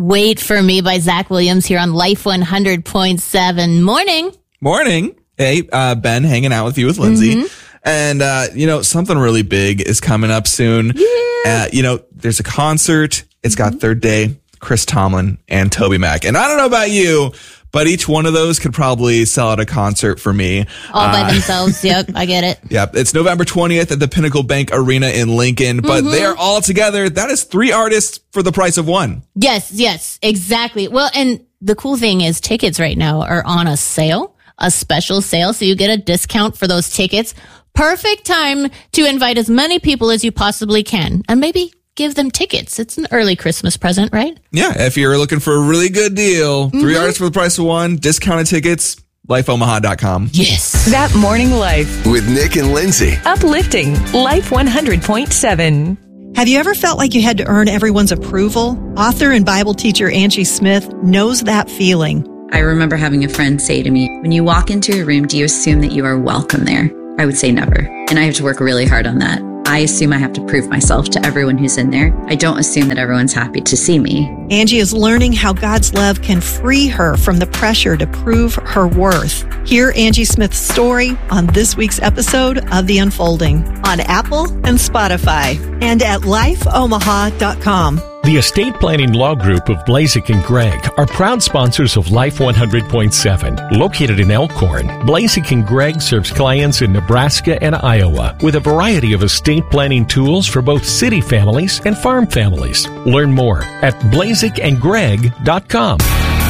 Wait for Me by Zach Williams here on Life 100.7. Morning. Hey, Ben, hanging out with you with Lindsay. And, something really big is coming up soon. Yeah. There's a concert. It's got Third Day, Chris Tomlin, and Toby Mac. And I don't know about you, but each one of those could probably sell out a concert for me. All by themselves. Yep, I get it. Yep. It's November 20th at the Pinnacle Bank Arena in Lincoln, but they're all together. That is 3 artists for the price of one. Yes, exactly. Well, and the cool thing is tickets right now are on a sale, a special sale. So you get a discount for those tickets. Perfect time to invite as many people as you possibly can and maybe give them tickets. It's an early Christmas present, right? Yeah. If you're looking for a really good deal, 3 artists for the price of one, discounted tickets, lifeomaha.com. Yes. That Morning Life with Nick and Lindsay. Uplifting Life 100.7. Have you ever felt like you had to earn everyone's approval? Author and Bible teacher Angie Smith knows that feeling. I remember having a friend say to me, when you walk into a room, do you assume that you are welcome there? I would say never. And I have to work really hard on that. I assume I have to prove myself to everyone who's in there. I don't assume that everyone's happy to see me. Angie is learning how God's love can free her from the pressure to prove her worth. Hear Angie Smith's story on this week's episode of The Unfolding on Apple and Spotify and at lifeomaha.com. The Estate Planning Law Group of Blazek and Gregg are proud sponsors of Life 100.7. Located in Elkhorn, Blazek and Gregg serves clients in Nebraska and Iowa with a variety of estate planning tools for both city families and farm families. Learn more at blazekandgregg.com.